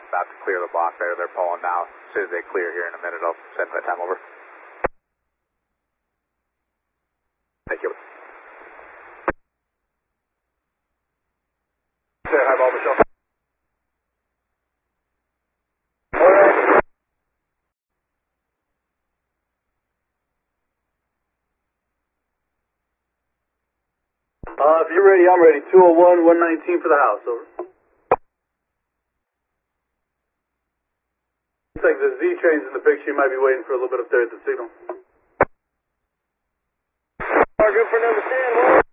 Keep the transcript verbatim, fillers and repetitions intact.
about to clear the block there. They're pulling now. As soon as they clear here in a minute, I'll send that time over. Thank you. Say hi, Bob, Michelle. Uh, if you're ready, I'm ready. two oh one, one nineteen for the house, over. Looks like the Z train's in the picture. You might be waiting for a little bit up there at the signal. Good for number ten,